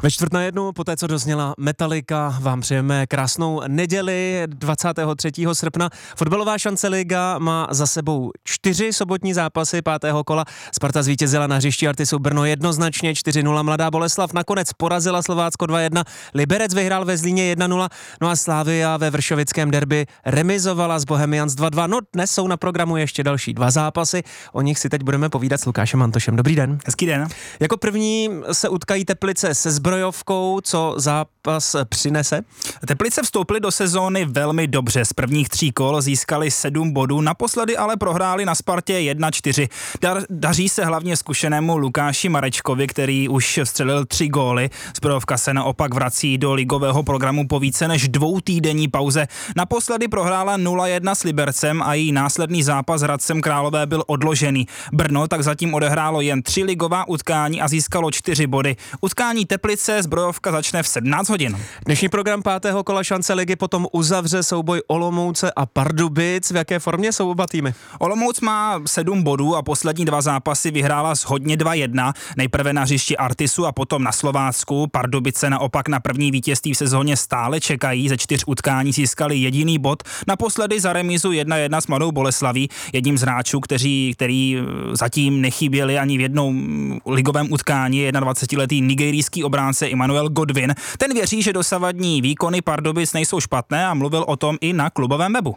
Ve 12:45, poté co dozněla Metallica, vám přejeme krásnou neděli 23. srpna. Fotbalová šance liga má za sebou 4 sobotní zápasy 5. kola. Sparta zvítězila na hřišti Artisu Brno jednoznačně 4-0. Mladá Boleslav nakonec porazila Slovácko 2-1. Liberec vyhrál ve Zlíně 1-0. No a Slavia ve vršovickém derby remizovala s Bohemians 2-2. No dnes jsou na programu ještě další 2 zápasy. O nich si teď budeme povídat s Lukášem Antošem. Dobrý den. Hezký den. Jako první se utkají Teplice se Zbrojovkou, co zápas přinese? Teplice vstoupily do sezóny velmi dobře. Z prvních 3 kol získali 7 bodů, naposledy ale prohráli na Spartě 1-4. Daří se hlavně zkušenému Lukáši Marečkovi, který už vstřelil 3 góly. Zbrojovka se naopak vrací do ligového programu po více než 2týdenní pauze. Naposledy prohrála 0-1 s Libercem a její následný zápas s Hradcem Králové byl odložený. Brno tak zatím odehrálo jen 3 ligová utkání a získalo 4 body. Utkání Teplice Zbrojovka začne v 17 hodin. Dnešní program 5. kola šance ligy potom uzavře souboj Olomouce a Pardubic. V jaké formě jsou oba týmy? Olomouc má 7 bodů a poslední 2 zápasy vyhrála shodně 2-1. Nejprve na hřišti Artisu a potom na Slovácku. Pardubice naopak na první vítězství v sezóně stále čekají. Ze 4 utkání získali jediný bod. Naposledy za remízu 1-1 s Mladou Boleslaví. Jedním z hráčů, který zatím nechyběli ani v jednom ligovém utkání, je 21letý nigerijský obránce Emmanuel Godwin. Ten věří, že dosavadní výkony Pardubic nejsou špatné a mluvil o tom i na klubovém webu.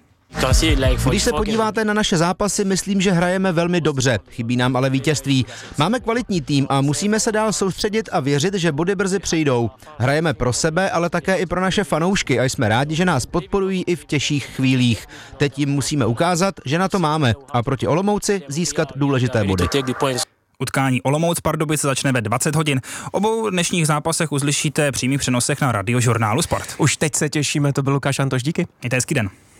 Když se podíváte na naše zápasy, myslím, že hrajeme velmi dobře. Chybí nám ale vítězství. Máme kvalitní tým a musíme se dál soustředit a věřit, že body brzy přijdou. Hrajeme pro sebe, ale také i pro naše fanoušky a jsme rádi, že nás podporují i v těžších chvílích. Teď jim musíme ukázat, že na to máme a proti Olomouci získat důležité body. Utkání Olomouc Pardubice začne ve 20 hodin. Obou dnešních zápasech uslyšíte přímý přenosech na radiožurnálu Sport. Už teď se těšíme, to byl Lukáš Antoš, díky. Mějte hezký den.